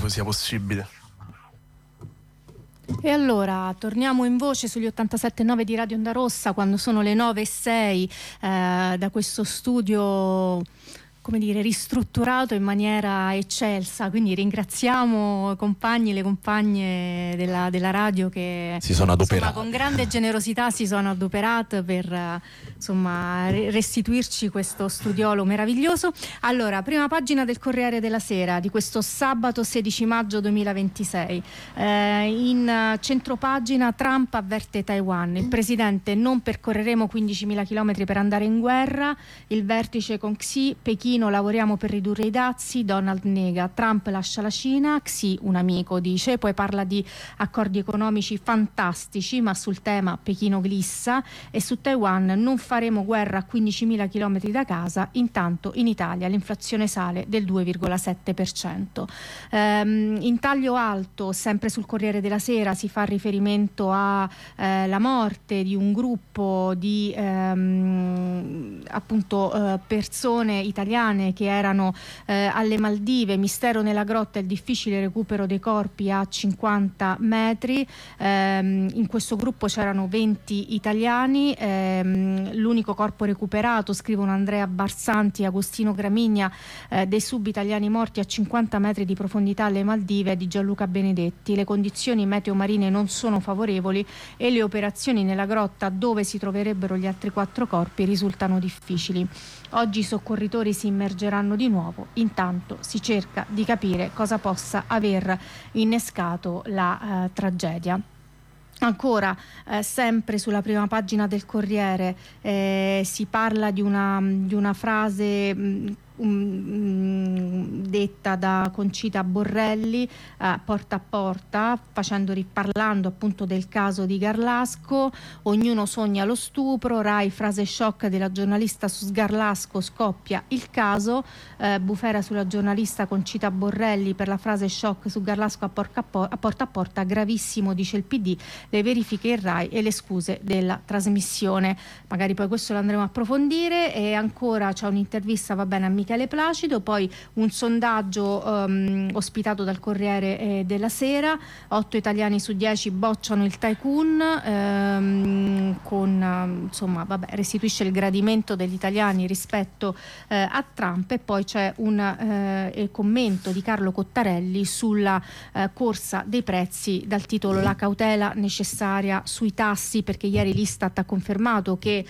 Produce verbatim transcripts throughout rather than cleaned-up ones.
quanto sia possibile. E allora torniamo in voce sugli ottantasette virgola nove di Radio Onda Rossa quando sono le nove e sei, eh, da questo studio, come dire, ristrutturato in maniera eccelsa, quindi ringraziamo i compagni e le compagne della, della radio che si sono adoperati, insomma, con grande generosità si sono adoperate per insomma restituirci questo studiolo meraviglioso. Allora, prima pagina del Corriere della Sera di questo sabato sedici maggio duemilaventisei, eh, in centropagina: Trump avverte Taiwan, il presidente: non percorreremo quindicimila chilometri per andare in guerra, il vertice con Xi, Pechino: lavoriamo per ridurre i dazi, Donald nega, Trump lascia la Cina, Xi un amico dice, poi parla di accordi economici fantastici, ma sul tema Pechino glissa, e su Taiwan: non faremo guerra a quindicimila chilometri da casa, intanto in Italia l'inflazione sale del due virgola sette per cento. Ehm, in taglio alto, sempre sul Corriere della Sera, si fa riferimento alla eh, morte di un gruppo di ehm, appunto eh, persone italiane che erano eh, alle Maldive, mistero nella grotta, il difficile recupero dei corpi a cinquanta metri. Ehm, in questo gruppo c'erano venti italiani, ehm, l'unico corpo recuperato, scrivono Andrea Barsanti e Agostino Gramigna, eh, dei sub-italiani morti a cinquanta metri di profondità alle Maldive, è di Gianluca Benedetti. Le condizioni meteo marine non sono favorevoli e le operazioni nella grotta dove si troverebbero gli altri quattro corpi risultano difficili. Oggi i soccorritori si immergeranno di nuovo, intanto si cerca di capire cosa possa aver innescato la eh, tragedia. Ancora, eh, sempre sulla prima pagina del Corriere, eh, si parla di una, di una frase mh, um, detta da Concita Borrelli, eh, porta a porta, facendo parlando appunto del caso di Garlasco: ognuno sogna lo stupro, Rai frase shock della giornalista su Sgarlasco, scoppia il caso, eh, bufera sulla giornalista Concita Borrelli per la frase shock su Garlasco a, porca a, a porta a porta, gravissimo dice il P D, le verifiche in Rai e le scuse della trasmissione. Magari poi questo lo andremo a approfondire. E ancora c'è un'intervista, va bene, a Michele Placido, poi un sondaggio um, ospitato dal Corriere eh, della Sera: otto italiani su dieci bocciano il tycoon, ehm, con um, insomma vabbè, restituisce il gradimento degli italiani rispetto eh, a Trump. E poi c'è un eh, commento di Carlo Cottarelli sulla eh, corsa dei prezzi dal titolo La cautela necessaria sui tassi, perché ieri l'Istat ha confermato che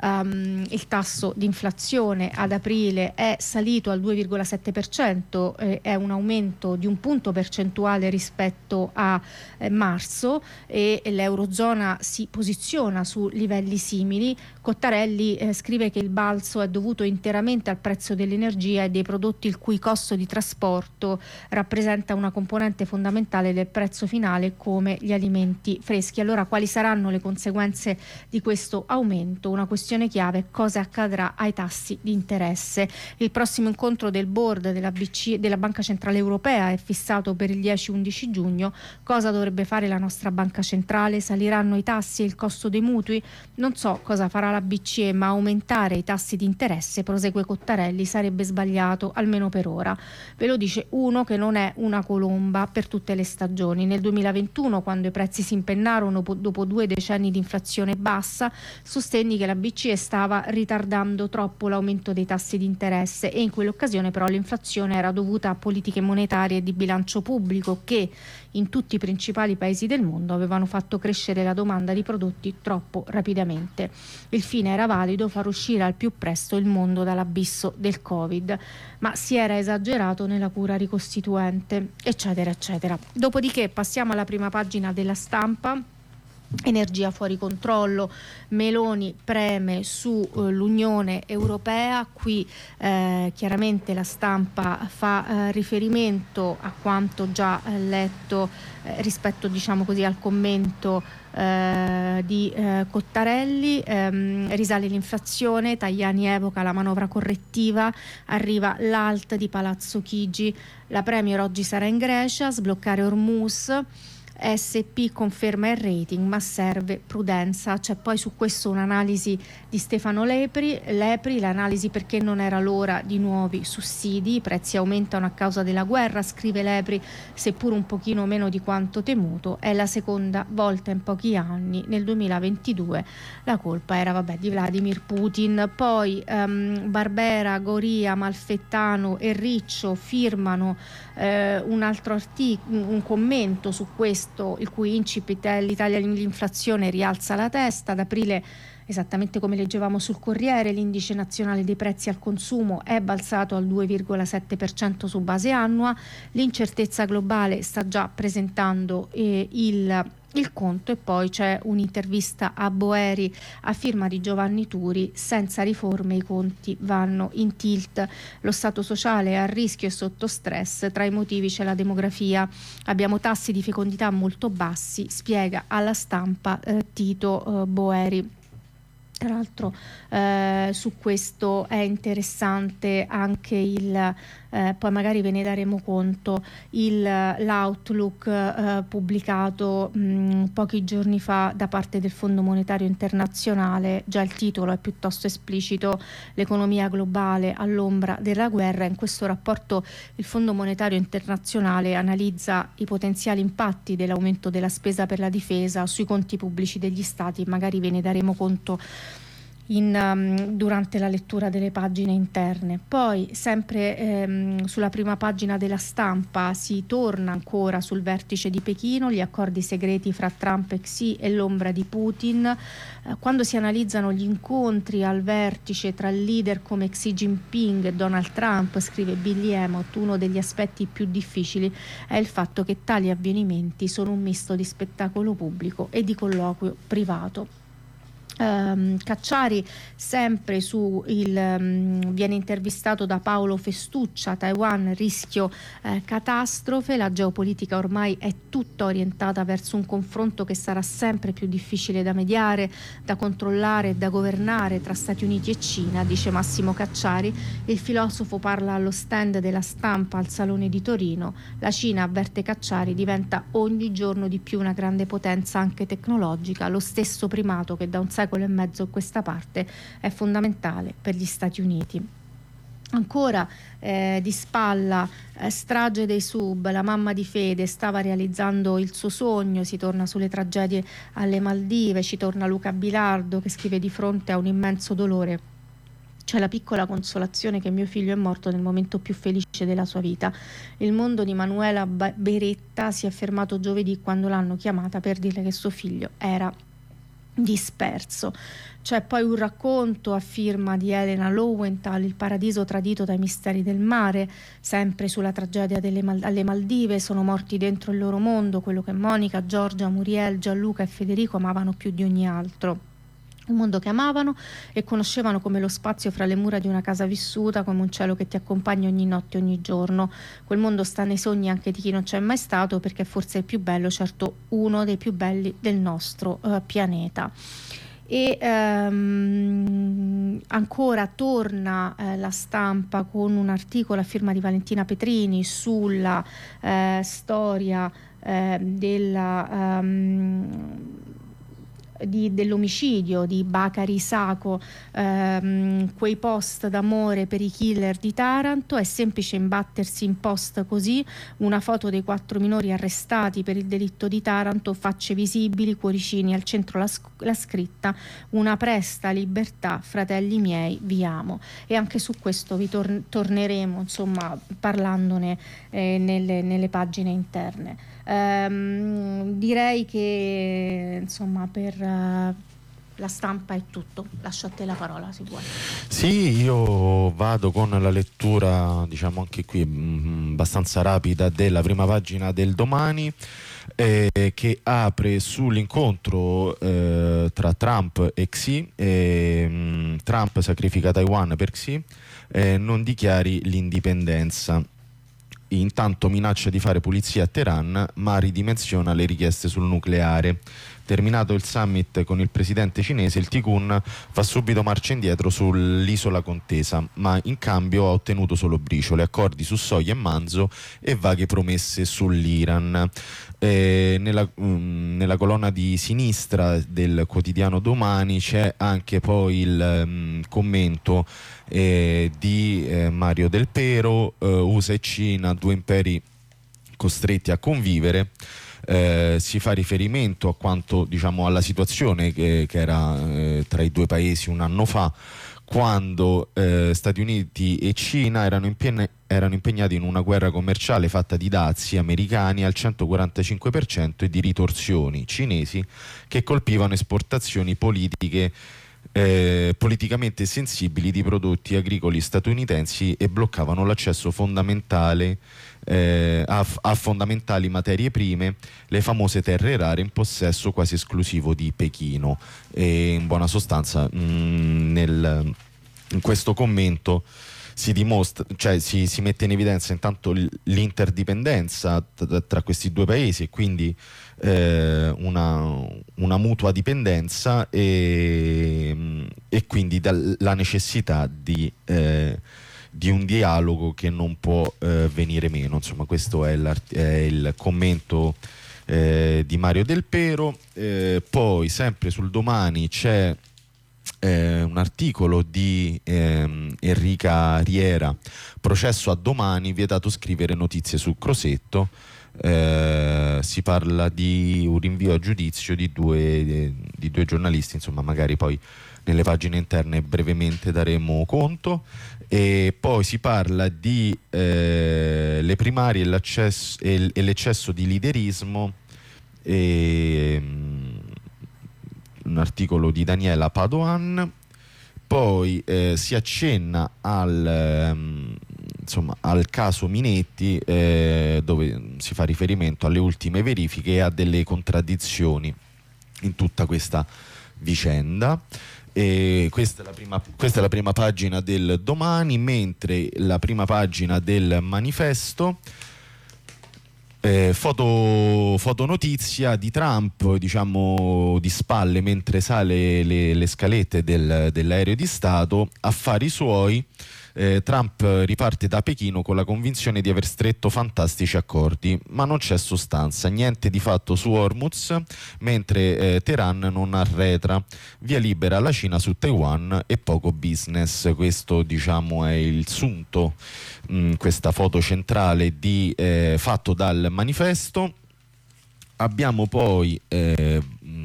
um, il tasso di inflazione ad aprile è salito al due virgola sette per cento, eh, è un aumento di un punto percentuale rispetto a eh, marzo, e l'Eurozona si posiziona su livelli simili. Cottarelli eh, scrive che il balzo è dovuto interamente al prezzo dell'energia e dei prodotti il cui costo di trasporto rappresenta una componente fondamentale del prezzo finale, come gli alimenti freschi. Allora, quali saranno le conseguenze di questo aumento? Una questione chiave: cosa accadrà ai tassi di interesse? Il prossimo incontro del board della B C E, della Banca Centrale Europea, è fissato per il dieci undici giugno. Cosa dovrebbe fare la nostra Banca Centrale? Saliranno i tassi e il costo dei mutui? Non so cosa farà la B C E, ma aumentare i tassi di interesse, prosegue Cottarelli, sarebbe sbagliato, almeno per ora. Ve lo dice uno che non è una colomba per tutte le stagioni. Nel duemilaventuno, quando i prezzi si impennarono dopo due decenni di inflazione bassa, sostenni che la B C E stava ritardando troppo l'aumento dei tassi di interesse, e in quell'occasione però l'inflazione era dovuta a politiche monetarie e di bilancio pubblico che in tutti i principali paesi del mondo avevano fatto crescere la domanda di prodotti troppo rapidamente. Il fine era valido: far uscire al più presto il mondo dall'abisso del Covid, ma si era esagerato nella cura ricostituente, eccetera eccetera. Dopodiché passiamo alla prima pagina della Stampa. Energia fuori controllo, Meloni preme sull'Unione eh, Europea. Qui eh, chiaramente la Stampa fa eh, riferimento a quanto già eh, letto eh, rispetto, diciamo così, al commento eh, di eh, Cottarelli. Ehm, risale l'inflazione, Tajani evoca la manovra correttiva, arriva l'alt di Palazzo Chigi, la Premier oggi sarà in Grecia, sbloccare Hormuz. S P conferma il rating, ma serve prudenza. C'è poi su questo un'analisi di Stefano Lepri, Lepri l'analisi perché non era l'ora di nuovi sussidi, i prezzi aumentano a causa della guerra, scrive Lepri, seppur un pochino meno di quanto temuto, è la seconda volta in pochi anni, nel duemilaventidue la colpa era vabbè di Vladimir Putin. Poi um, Barbera, Goria, Malfettano e Riccio firmano eh, un altro articolo, un commento su questo, il cui incipit è: l'Italia, l'inflazione rialza la testa, ad aprile, esattamente come leggevamo sul Corriere, l'indice nazionale dei prezzi al consumo è balzato al due virgola sette per cento su base annua, l'incertezza globale sta già presentando eh, il il conto. E poi c'è un'intervista a Boeri a firma di Giovanni Turi: senza riforme i conti vanno in tilt, lo stato sociale è a rischio e sotto stress, tra i motivi c'è la demografia, abbiamo tassi di fecondità molto bassi, spiega alla Stampa eh, Tito eh, Boeri. Tra l'altro eh, su questo è interessante anche il, eh, poi magari ve ne daremo conto, il, l'outlook eh, pubblicato mh, pochi giorni fa da parte del Fondo Monetario Internazionale. Già il titolo è piuttosto esplicito: l'economia globale all'ombra della guerra. In questo rapporto il Fondo Monetario Internazionale analizza i potenziali impatti dell'aumento della spesa per la difesa sui conti pubblici degli stati, magari ve ne daremo conto In, um, durante la lettura delle pagine interne. Poi sempre ehm, sulla prima pagina della Stampa si torna ancora sul vertice di Pechino, gli accordi segreti fra Trump e Xi e l'ombra di Putin. Eh, quando si analizzano gli incontri al vertice tra leader come Xi Jinping e Donald Trump, scrive Billy Emmott, uno degli aspetti più difficili è il fatto che tali avvenimenti sono un misto di spettacolo pubblico e di colloquio privato. Um, Cacciari sempre su il um, viene intervistato da Paolo Festuccia, Taiwan rischio eh, catastrofe, la geopolitica ormai è tutta orientata verso un confronto che sarà sempre più difficile da mediare, da controllare e da governare tra Stati Uniti e Cina, dice Massimo Cacciari. Il filosofo parla allo stand della Stampa al Salone di Torino. La Cina, avverte Cacciari, diventa ogni giorno di più una grande potenza anche tecnologica, lo stesso primato che da un secolo e mezzo a questa parte è fondamentale per gli Stati Uniti. Ancora eh, di spalla, eh, strage dei sub, la mamma di Fede stava realizzando il suo sogno, si torna sulle tragedie alle Maldive, ci torna Luca Bilardo che scrive: di fronte a un immenso dolore c'è la piccola consolazione che mio figlio è morto nel momento più felice della sua vita. Il mondo di Manuela Beretta si è fermato giovedì quando l'hanno chiamata per dirle che suo figlio era disperso. C'è poi un racconto a firma di Elena Lowenthal, Il paradiso tradito dai misteri del mare, sempre sulla tragedia delle Mal- alle Maldive. Sono morti dentro il loro mondo, quello che Monica, Giorgia, Muriel, Gianluca e Federico amavano più di ogni altro. Un mondo che amavano e conoscevano come lo spazio fra le mura di una casa vissuta, come un cielo che ti accompagna ogni notte, ogni giorno. Quel mondo sta nei sogni anche di chi non c'è mai stato, perché forse è il più bello, certo uno dei più belli del nostro uh, pianeta. E um, ancora torna eh, la Stampa con un articolo a firma di Valentina Petrini sulla eh, storia eh, della... Um, Di, dell'omicidio di Bacari Sacco, ehm, quei post d'amore per i killer di Taranto. È semplice imbattersi in post così: una foto dei quattro minori arrestati per il delitto di Taranto, facce visibili, cuoricini, al centro la, la scritta: una presta libertà, fratelli miei, vi amo. E anche su questo vi tor- torneremo insomma parlandone eh, nelle, nelle pagine interne. Um, direi che insomma per uh, la Stampa è tutto. Lascio a te la parola, se vuoi. Sì, io vado con la lettura, diciamo anche qui mh, abbastanza rapida, della prima pagina del Domani, eh, che apre sull'incontro eh, tra Trump e Xi. eh, mh, Trump sacrifica Taiwan per Xi, eh, non dichiari l'indipendenza. Intanto minaccia di fare pulizia a Teheran, ma ridimensiona le richieste sul nucleare. Terminato il summit con il presidente cinese, il Tikkun fa subito marcia indietro sull'isola contesa, ma in cambio ha ottenuto solo briciole, accordi su soia e manzo e vaghe promesse sull'Iran. Eh, nella, um, nella colonna di sinistra del quotidiano Domani c'è anche poi il um, commento eh, di eh, Mario Del Pero, eh, U S A e Cina, due imperi costretti a convivere. Eh, si fa riferimento a quanto, diciamo, alla situazione che, che era eh, tra i due paesi un anno fa, quando eh, Stati Uniti e Cina erano, impegna- erano impegnati in una guerra commerciale fatta di dazi americani al centoquarantacinque per cento e di ritorsioni cinesi che colpivano esportazioni politiche Eh, politicamente sensibili di prodotti agricoli statunitensi e bloccavano l'accesso fondamentale eh, a, a fondamentali materie prime, le famose terre rare in possesso quasi esclusivo di Pechino. E in buona sostanza mh, nel, in questo commento si dimostra, cioè si, si mette in evidenza intanto l'interdipendenza tra, tra questi due paesi e quindi eh, una, una mutua dipendenza e, e quindi la necessità di, eh, di un dialogo che non può eh, venire meno. Insomma, questo è, è il commento eh, di Mario Del Pero. Eh, poi sempre sul Domani c'è Eh, un articolo di ehm, Enrica Riera, processo a Domani, vietato scrivere notizie su Crosetto. Eh, si parla di un rinvio a giudizio di due, di due giornalisti, insomma magari poi nelle pagine interne brevemente daremo conto. E poi si parla di eh, le primarie e, l'accesso, e, e l'eccesso di leaderismo, e, un articolo di Daniela Padoan. Poi eh, si accenna al, ehm, insomma, al caso Minetti, eh, dove si fa riferimento alle ultime verifiche e a delle contraddizioni in tutta questa vicenda. E questa è la prima, questa è la prima pagina del Domani, mentre la prima pagina del Manifesto, Eh, foto, fotonotizia di Trump, diciamo di spalle mentre sale le, le scalette del, dell'aereo di Stato, affari suoi. eh, Trump riparte da Pechino con la convinzione di aver stretto fantastici accordi, ma non c'è sostanza, niente di fatto su Hormuz, mentre eh, Teheran non arretra, via libera alla Cina su Taiwan e poco business. Questo, diciamo, è il sunto, mh, questa foto centrale di, eh, fatto dal Manifesto. Abbiamo poi eh,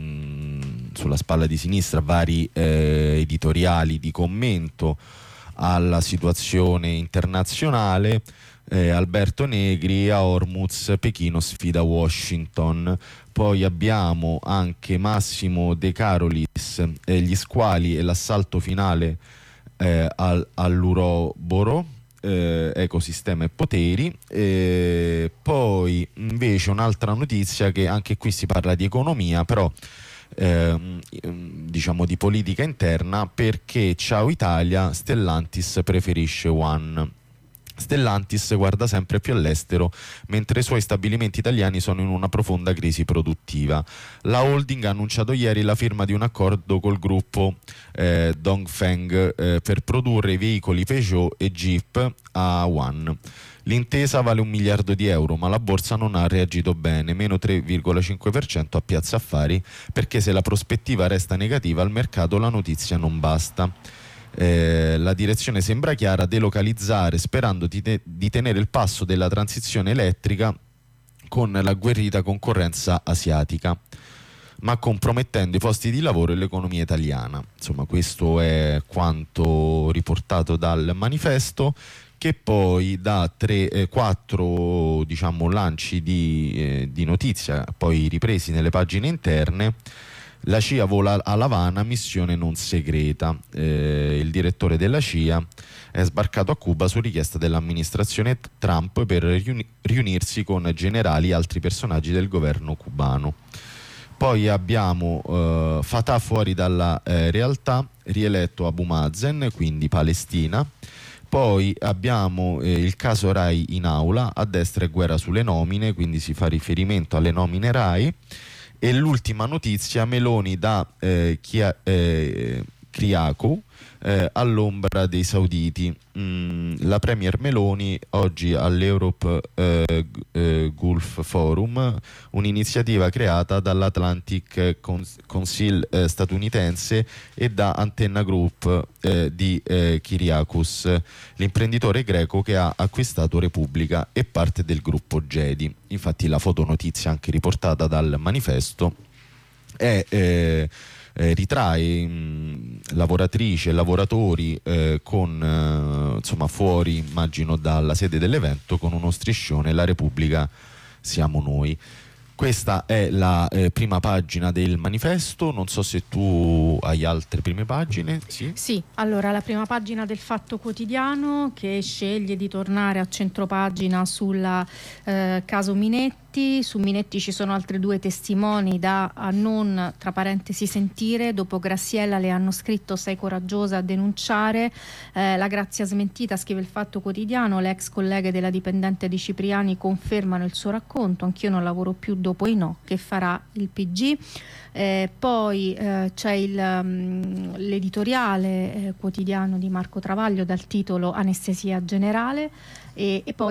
mh, sulla spalla di sinistra vari eh, editoriali di commento alla situazione internazionale. eh, Alberto Negri, a Hormuz Pechino sfida Washington. Poi abbiamo anche Massimo De Carolis, eh, gli squali e l'assalto finale eh, al, all'Uroboro, eh, ecosistema e poteri. Eh, poi invece un'altra notizia, che anche qui si parla di economia, però Ehm, diciamo di politica interna, perché Ciao Italia, Stellantis preferisce One. Stellantis guarda sempre più all'estero, mentre i suoi stabilimenti italiani sono in una profonda crisi produttiva. La holding ha annunciato ieri la firma di un accordo col gruppo eh, Dongfeng eh, per produrre i veicoli Peugeot e Jeep a One. L'intesa vale un miliardo di euro, ma la borsa non ha reagito bene, meno tre virgola cinque per cento a Piazza Affari, perché se la prospettiva resta negativa al mercato la notizia non basta. Eh, la direzione sembra chiara: delocalizzare, sperando di, te- di tenere il passo della transizione elettrica con l'agguerrita concorrenza asiatica, ma compromettendo i posti di lavoro e l'economia italiana. Insomma, questo è quanto riportato dal Manifesto, che poi dà tre, eh, quattro diciamo, lanci di, eh, di notizia, poi ripresi nelle pagine interne. La C I A vola a L'Avana, missione non segreta. Eh, il direttore della C I A è sbarcato a Cuba su richiesta dell'amministrazione Trump per riuni- riunirsi con generali e altri personaggi del governo cubano. Poi abbiamo eh, Fatah fuori dalla eh, realtà, rieletto Abu Mazen, quindi Palestina. Poi abbiamo eh, il caso Rai in aula, a destra è guerra sulle nomine, quindi si fa riferimento alle nomine Rai. E l'ultima notizia, Meloni da eh, Chia, eh, Kyriakou eh, all'ombra dei sauditi. Mm, la premier Meloni oggi all'Europe eh, eh, Gulf Forum, un'iniziativa creata dall'Atlantic Council eh, statunitense e da Antenna Group eh, di eh, Kyriakous, l'imprenditore greco che ha acquistato Repubblica e parte del gruppo Gedi. Infatti la fotonotizia, anche riportata dal Manifesto, è eh, Eh, ritrae mh, lavoratrici e lavoratori eh, con eh, insomma fuori, immagino, dalla sede dell'evento, con uno striscione "La Repubblica siamo noi". Questa è la eh, prima pagina del Manifesto. Non so se tu hai altre prime pagine. Sì, sì, allora la prima pagina del Fatto Quotidiano, che sceglie di tornare a centropagina sul eh, caso Minetti. Su Minetti ci sono altri due testimoni da a non, tra parentesi, sentire. Dopo Graziella le hanno scritto: "Sei coraggiosa a denunciare". Eh, la Grazia smentita, scrive il Fatto Quotidiano. Le ex colleghe della dipendente di Cipriani confermano il suo racconto: "Anch'io non lavoro più dopo i no, che farà il P G". Eh, poi eh, c'è il, um, l'editoriale eh, quotidiano di Marco Travaglio dal titolo "Anestesia generale", e, e poi